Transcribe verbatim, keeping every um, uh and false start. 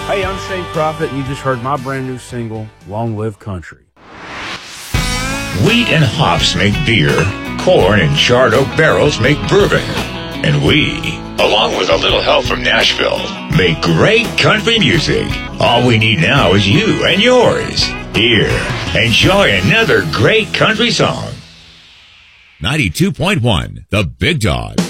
Hey, I'm Shane Prophet, and you just heard my brand new single, Long Live Country. Wheat and hops make beer. Corn and charred oak barrels make bourbon. And we, along with a little help from Nashville, make great country music. All we need now is you and yours. Here, enjoy another great country song. ninety-two point one, The Big Dog.